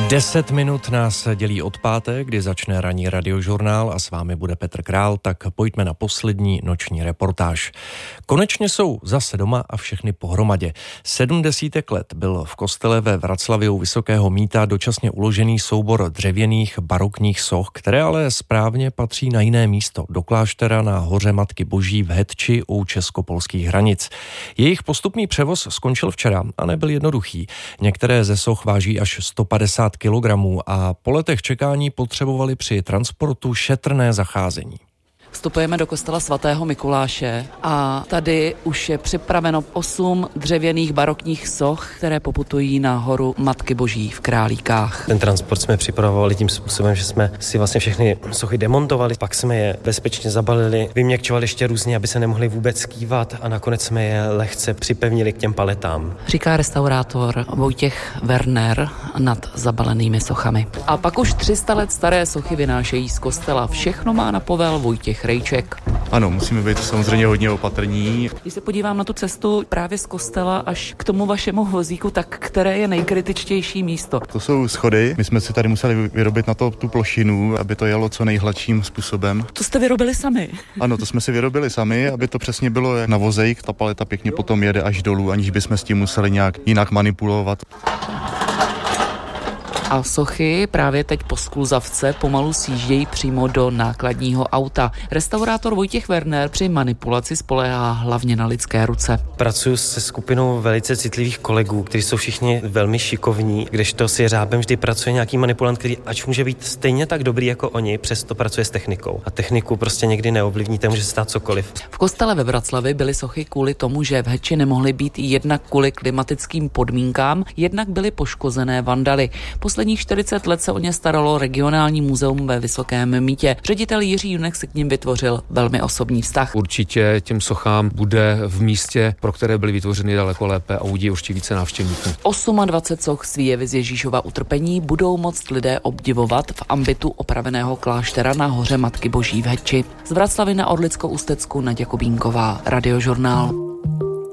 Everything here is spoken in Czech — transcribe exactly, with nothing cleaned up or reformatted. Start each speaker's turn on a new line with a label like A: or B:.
A: Deset minut nás dělí od páté, kdy začne ranní radiožurnál a s vámi bude Petr Král, tak pojďme na poslední noční reportáž. Konečně jsou zase doma a všechny pohromadě. Sedm desítek let byl v kostele ve Vraclavě u Vysokého Mýta dočasně uložený soubor dřevěných barokních soch, které ale správně patří na jiné místo, do kláštera na hoře Matky Boží v Hetči u česko-polských hranic. Jejich postupný převoz skončil včera a nebyl jednoduchý. Některé ze soch váží až sto padesát kilogramů a po letech čekání potřebovali při transportu šetrné zacházení.
B: Vstupujeme do kostela svatého Mikuláše a tady už je připraveno osm dřevěných barokních soch, které poputují na horu Matky Boží v Králíkách.
C: Ten transport jsme připravovali tím způsobem, že jsme si vlastně všechny sochy demontovali, pak jsme je bezpečně zabalili, vyměkčovali ještě různě, aby se nemohli vůbec skývat a nakonec jsme je lehce připevnili k těm paletám.
B: Říká restaurátor Vojtěch Werner nad zabalenými sochami. A pak už tři sta let staré sochy vynášejí z kostela. Všechno má na povel Vojtěch Rejček.
D: Ano, musíme být samozřejmě hodně opatrní.
B: Když se podívám na tu cestu právě z kostela až k tomu vašemu vozíku, tak které je nejkritičtější místo?
D: To jsou schody. My jsme si tady museli vyrobit na to tu plošinu, aby to jelo co nejhladším způsobem.
B: To jste vyrobili sami?
D: Ano, to jsme si vyrobili sami, aby to přesně bylo jak na vozejk. Ta paleta pěkně potom jede až dolů, aniž bychom s tím museli nějak jinak manipulovat.
B: A sochy právě teď po skluzavce pomalu sjíždějí přímo do nákladního auta. Restaurátor Vojtěch Werner při manipulaci spoléhá hlavně na lidské ruce.
C: Pracuji se skupinou velice citlivých kolegů, kteří jsou všichni velmi šikovní, kdežto si řábem vždy pracuje nějaký manipulant, který ač může být stejně tak dobrý jako oni, přesto pracuje s technikou. A techniku prostě někdy neovlivníte, může se stát cokoliv.
B: V kostele ve Vraclavi byly sochy kvůli tomu, že v Hetči nemohly být jednak kvůli klimatickým podmínkám, jednak byly poškozené vandaly. Posledních čtyřicet let se o ně staralo regionální muzeum ve Vysokém Mýtě. Ředitel Jiří Junek si k nim vytvořil velmi osobní vztah.
E: Určitě těm sochám bude v místě, pro které byly vytvořeny, daleko lépe a uvidí určitě více návštěvníků.
B: dvacet osm soch z výjevy z Ježíšova utrpení budou moct lidé obdivovat v ambitu opraveného kláštera na hoře Matky Boží v Hetči. Z Vraclavy na Orlicko-Ústecku Naděja Kubínková, Radiožurnál.